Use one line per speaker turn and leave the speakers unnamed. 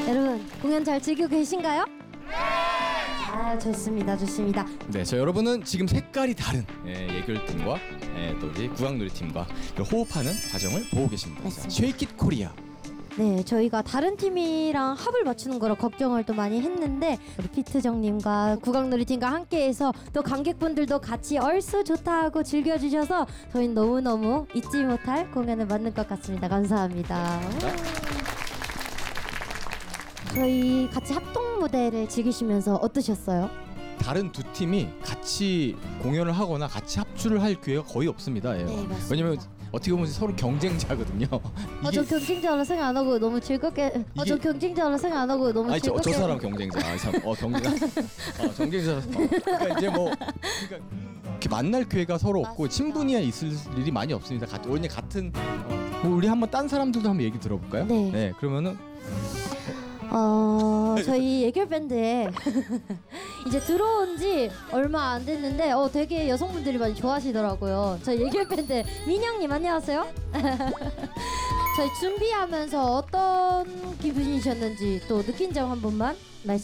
여러분 공연 잘 즐기고 계신가요? 네! 아 좋습니다 좋습니다.
네, 저 여러분은 지금 색깔이 다른 예결팀과 또 우리 국악놀이팀과 호흡하는 과정을 보고 계십니다.
맞습니다.
쉐이킷 코리아.
네, 저희가 다른 팀이랑 합을 맞추는 거라 걱정을 또 많이 했는데 우리 피트정님과 국악놀이팀과 함께해서 또 관객분들도 같이 얼쑤 좋다 하고 즐겨주셔서 저희는 너무너무 잊지 못할 공연을 만든 것 같습니다. 감사합니다. 저희 같이 합동 무대를 즐기시면서 어떠셨어요?
다른 두 팀이 같이 공연을 하거나 같이 합주를 할 기회가 거의 없습니다. 예.
네, 맞습니다.
왜냐면 어떻게 보면 서로 경쟁자거든요.
저 경쟁자로 생각 안 하고 너무 즐겁게. 저 경쟁자로 생각 안 하고 너무
아니,
즐겁게.
저 사람 경쟁자. 경쟁자. 경쟁자. 그러니까 이제 뭐 그러니까 이렇게 만날 기회가 서로 없고
맞습니다.
친분이 있을 일이 많이 없습니다. 왜냐 같은 뭐 우리 한번 딴 사람들도 한번 얘기 들어볼까요?
네.
그러면은
저희 예결 밴드에 이제 들어온 지 얼마 안 됐는데 되게 여성분들이 많이 좋아하시더라고요. 저희 예결 밴드 민영님 안녕하세요. 저희 준비하면서 어떤 기분이셨는지 또 느낀 점 한 번만 말씀